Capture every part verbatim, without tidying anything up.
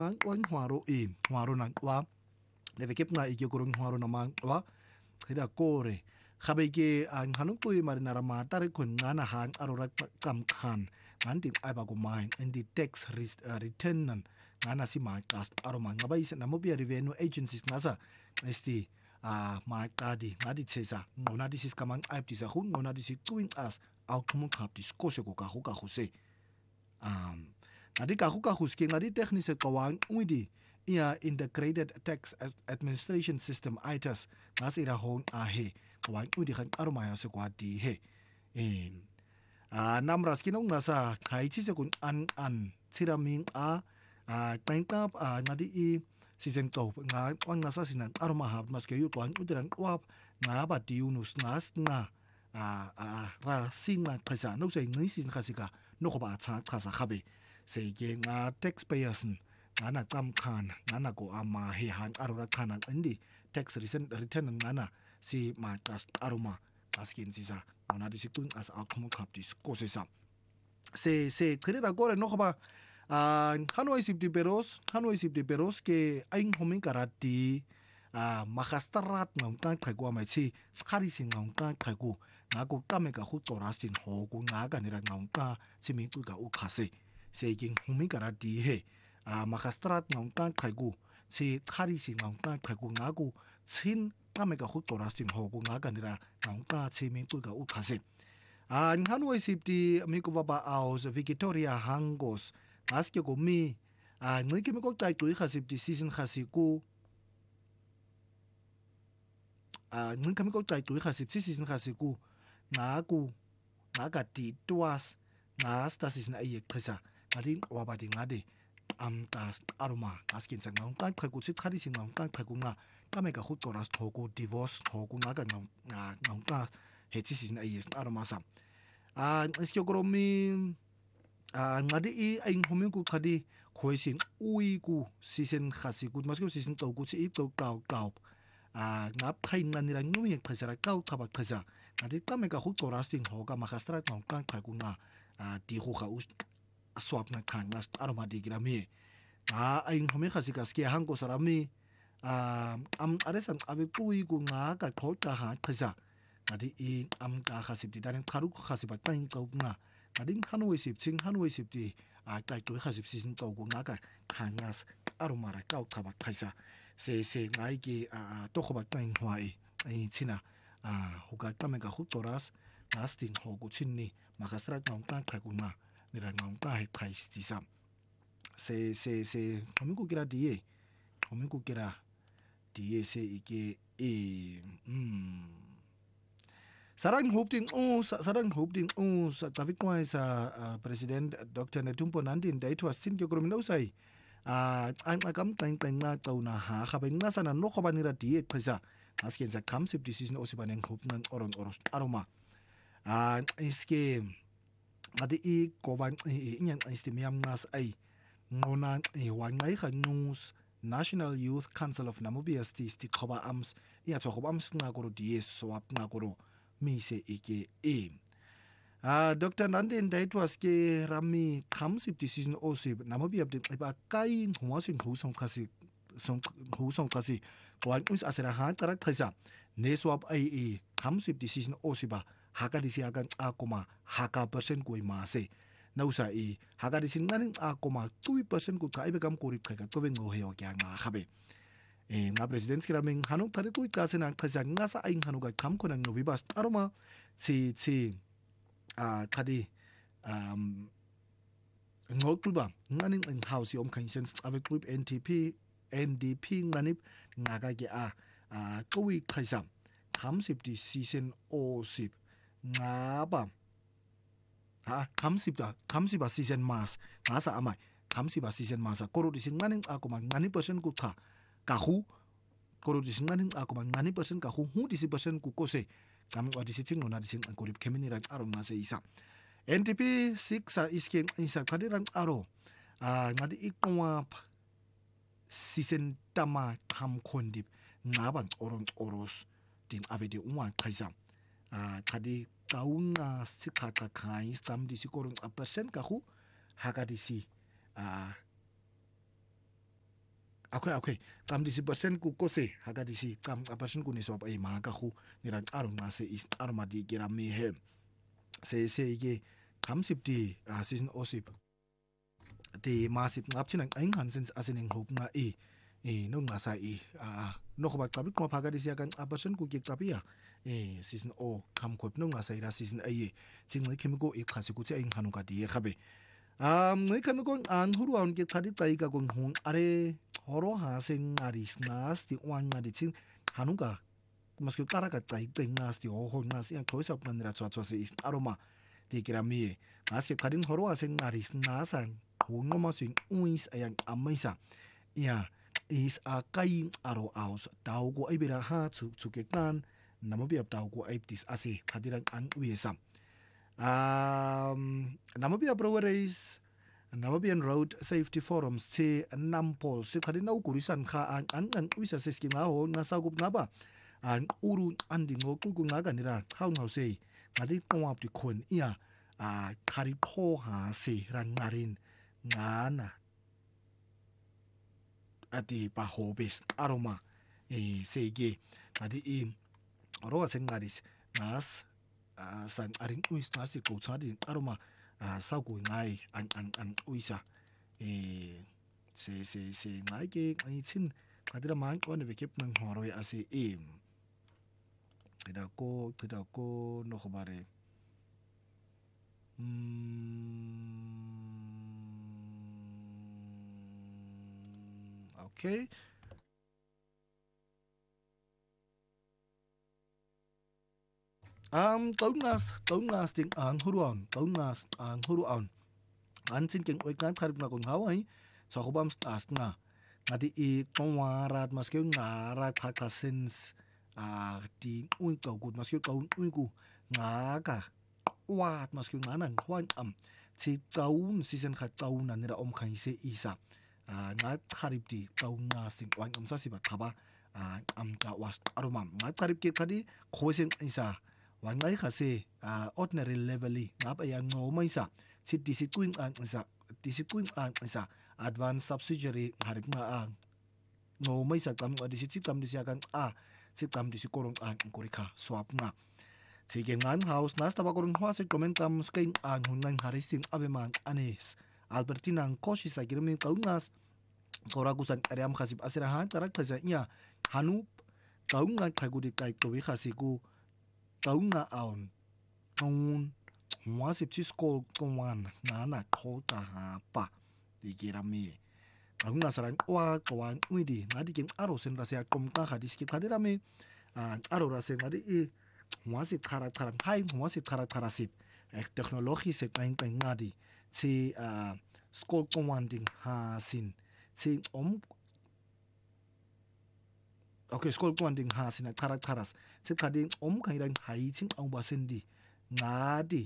wan hwaro e hwaro na wa le ke pna e ke go hwaro na mang wa khida kore gabe ke ang hanu ko e marina ra mata re khonana hang arora qam khan nganti aba ko mine and the tax return nan ngana si ma qas aroma ngaba isa Namibia Revenue Agencies ngasa esti a ma qadi ngadi tsesa ngona di sis kamang aip disa hu ngona di si twing as au kumu khap dis ko se ko ka hu ka hu se um ngadi ka hu ka hu ske ngadi techniese kawang uidi ia integrated tax administration system I T A S ngasira hon a he kawang uidi khan aroma ya se kwa di he em a namras kinong ngasa khaiti se kun an an tiraming a a tangkap a ngadi i season to nga on ngasa sinan aroma hab maske yu twan udiran kwap nga ba diunus ngas nga a a ra singa khasa no se ngi sin khasika no ko ba cha khasa khabe se ge nga taxpayers ngana qam khan ngana ko ama he han arora khanan indi tax return ngana si ma tas aroma askin sisa ona di sikun as outcome khap dis ko se sa se se khirira gore no ko ba a hanoi sip di peros hanoi sip di peros ke aing homing karati a magastarat ngam kan khagwa mai chi khari sing ngam kan khagu ngago tame ka khu torastin ho ku ngaga nira ngam ka chimi tu ka u khase se king homing karati he a magastarat ngam kan khagu chi khari sing ngam kan khagu ngago chin tame ka khu torastin ho ku ngaga nira ngam ka chimi tu ka u khase a hanoi sip di mi ko ba aus Victoria Hangos aske ko mi a ngiki mi ko tai tu khasip di season khasiku a ngiki mi ko tai tu khasip season khasiku ngaku ngaga ti twas nga sta season ai khisa ngadi wa ba di ngade am tas aroma askin sang ngam kan khaku chi khari sing ngam kan khaku nga kame ka khu toras thoku divorce thoku ngaga ngam ngam ka he chi season ai aroma sam a iske ko mi a ngadi i aing homi ku khadi khoisin ui ku season khasi ku masko season to ku chi to kau kau a ngap khain nani ra ngui khasara kau khaba khasa ngadi kame ka hu torasting ho ka makhastra ngam kan khaku nga a ti khu kha us swap na khan nas aroma di grami a aing homi khasi ka ske hang ko sarami a am aresan ave pui ku nga ka khota ha khasa ngadi i am ka khasip di dan kharu khasiba tain kau nga ading hanoi sip ching hanoi sip di a tai tu khasip season to go nga ka khangas aroma ra kau khaba khaisa se se ngai ki a to khoba tain hwai ai china a huka tame ka hu toras nasting ho go chinni makasra ngam kan khaku nga nira ngam ka he khais ti sam se se se homi ko kira die homi ko kira die se ike e mm Sarang hoping oh sarang hoping oh sa tawit ko sa President Doctor Netumbo Nandi dai to astin ke gurumino sai a ang agam tang tang na tau na ha khabe nga sana no khoba nira die khisa asken sa kamsip decision osibanen hop nan oron oros aroma a iske adi i kovan inyan istimiam nas ai ngona e wangai kha news National Youth Council of Namibia sti sti khoba ams ya to khoba ams nga guru die swap nga guru mi se ike e a Doctor Nandi Ndaitwas ke rami khamsip decision osib Namibia abdin iba kai ngwasin husong khasi song husong khasi kwan us asera ha tarak khaisa ne swap ai e khamsip decision osiba haka disi agan akoma haka percent koi ma se nausa e haka disi nganin akoma two percent ku kai begam korip khaga to ben ngo heo kya nga khabe e nga president kiraming hanung thari tu ka sena khasa nga sa aing hanuga kam ko nang novibas aroma si si a thadi um ngokluba nganing in house yom kan sense ave group N T P N D P nganip ngaga ge a a kowi khaisa khamsip di season o sip ngaba ha khamsip da khamsip ba season mas ngasa amai khamsip ba season masa koro di nganing akoma ngani percent ku tha kahu koro disinganin ako man ngani percent kahu hu disi percent ku kose kam wa disi ting na disi ang korip kemini ran aro na se isa N T P six sa isken isa kadiran aro a ngadi ikwa season tama tham kondip ngaban oron oros din avede unwa kaisa a kadi kauna sikaka kai sam disi koron a percent kahu haka disi a okay okay qam disi percent ku kose haka disi qam percent ku niswa ai ma ka khu ni ran aro nga se is aro ma di kira mi he se se ge qam sip di season osip di masip ngap chin ang ang han sen asin ng hope nga e e no nga sa e no ko ba qabi ko phaga disi kan percent ku ki qabi ya e season o qam khop no nga sa ira season ai ching ngai khemi ko e khasi ku che ang hanu ka di khabe um ngai khemi ko an huru an ki khadi tai ka gong hung are horo ha sing aris nas ti wan nga di ching hanu ka mas ki kara ka tai teng nas ti ho ho nas yang khoi sap man ra chwa chwa se aroma di kira mi nas ki khadin horo ha sing aris nasan hung no mas in uis ayang amaisa ya is a kai aro aus tau ko ai bira ha chu chu ke kan namabiap tau ko ai tis ase khadiran an uisa um namabiap proways Namabian Road Safety Forums che nampol se khadin au kurisan kha an an an uisa se ski nga ho nga sagup nga ba an uru anding ngo ku nga ga nira hau ngau se ngadi kwap ti khon ia a khari pho ha se ran ngarin ngana ati pa hobis aroma e se ge ngadi i ro sen ngaris nas san aring uis nas ti ko chadi aroma à sau cuối ngày anh anh anh ui sa eh se se se ngày cái ngày chín cái đó mang quan về cái mình hòa rồi à se em cái đó cô cái đó cô nó không bare okay Um, tấu ngas, tấu ngas tiếng Anh huruan, tấu ngas Anh huruan. Anh xin kính ơi ngắn khát na cùng háo ấy, so không bám as nga, nga di i kawarat mas kêu nga rat kakasens, à di uy cầu cụt mas kêu cầu uy cu, nga cả, wat mas kêu nga nang hoan am, si tấu si sen khát tấu na nira om khai se isa, à nga kharip di tấu ngas tiếng Anh am sa si bat khaba, à am ka was aromam, nga kharip ke khadi khosen isa. Wan ngai khase a ordinary leveli ngap ayang ngo mai sa si discipline ang sa discipline ang sa advanced subsidiary harip nga ang ngo mai sa kam adi si tam disia kan a si tam disi korong ang korika swap nga sige ngan house nas taba korong hwa se comentam sking ang hunang haristing abeman anes albertina ang koshi sa girmin kaungas korakusan ariam khasip asirahan tarak khasa nya hanu kaungan khagudi kai to wi khasiku tấu nga aon ngon hóa sip chi skol kwan na na kho ta ha pa di kira mi tấu nga saran kwa kwan ui di na di king aro sen rasia kom ka hadis ki khadira mi aro rasen ngadi i hóa sip khara khara hai hóa sip khara khara sip teknologi se kain kain ngadi si skol kwan ding ha sin si om okay skol kwan ding ha sin khara kharas se khading om khai rang hai chin au ba sen di ngadi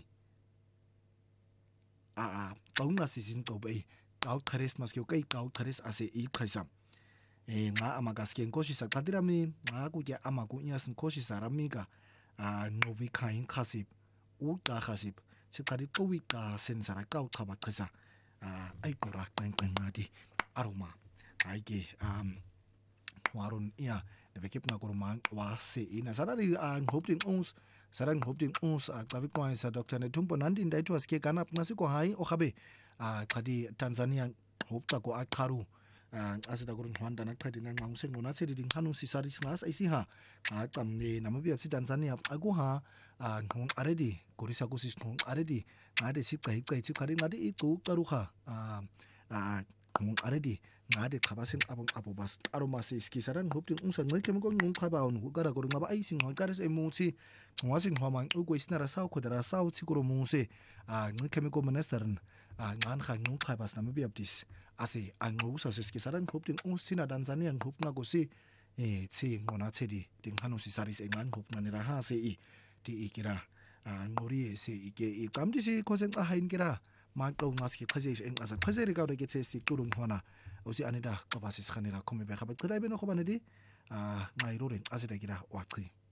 a a tong na si sin to bei kau khares mas kyo kai kau khares ase i khaisam e nga amagas ken koshi sa kadira mi nga ku ya amaku yasin koshi sarami ka a novi khain khasip u ka khasip se khadi ko wi ka sen sara kau thaba khasa a ai kora kan kan ngadi aroma ai ge um warun ia de vekip na korman wa se ina sarari ang hope ding ons sarang hope ding ons a kavik ko sa Doctor Netumpo nandin dai to aske kanap ngasi ko hai o khabe a khadi Tanzania hope ta ko akharu asida korun hwanda na khadi na ngang se ngona se ding hanu si sari snas ai si ha a tam ne namabi apsi Tanzania agu ha a ngong already korisa ko sis ngong already ngade si kai kai chi khari ngade i tu karu kha a a ngong already ngade khabasin abong abobas aroma se skisaran hopting unsa ngai kem ko ngong khabaon ko gara ko ngaba ai sing ngoi kares e musi ngwa sing hwamang u ko isnara saw ko dara saw chi ko musi a ngai kem ko ministeran a ngan kha ngong khabas na mebi aptis ase ango sa se skisaran hopting unsina Tanzania ngop nga ko si e chi ngona chedi ting hanu si saris e ngan hop na nira ha se i ti ikira a ngori se ike i kamdi si kosen a hain kira magto ngaski khaje eng asa khaje ri ka de ke chesti turung hona osi anida kabasis khanira khomi be khabat krai be no khobane di a ngai roren asida kira wakri